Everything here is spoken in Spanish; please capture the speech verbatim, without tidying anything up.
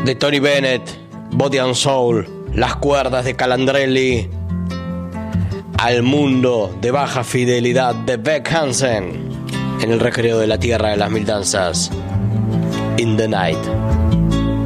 de Tony Bennett, Body and Soul, las cuerdas de Calandrelli, al mundo de baja fidelidad de Beck Hansen, en el recreo de la tierra de las mil danzas, In the Night.